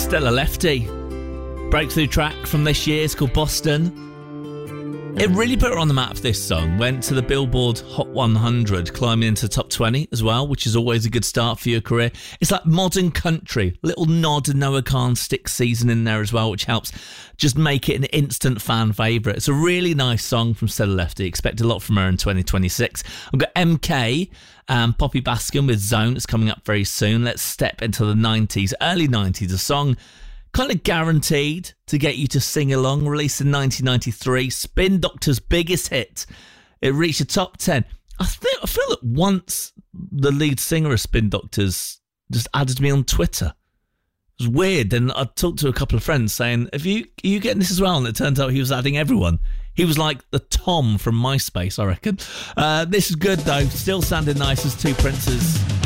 Stella Lefty. Breakthrough track from this year. It's called Boston. It really put her on the map, this song. Went to the Billboard Hot 100, climbing into the top 20 as well, which is always a good start for your career. It's like modern country. Little nod and Noah Khan Stick Season in there as well, which helps just make it an instant fan favourite. It's a really nice song from Stella Lefty. Expect a lot from her in 2026. I've got MK and Poppy Baskin with Zone. It's coming up very soon. Let's step into the 90s, early 90s. A song kind of guaranteed to get you to sing along. Released in 1993, Spin Doctor's biggest hit. It reached the top 10. I feel that once the lead singer of Spin Doctors just added me on Twitter. It was weird. And I talked to a couple of friends saying, are you getting this as well? And it turns out he was adding everyone. He was like the Tom from MySpace, I reckon. This is good though. Still sounding nice as Two Princes.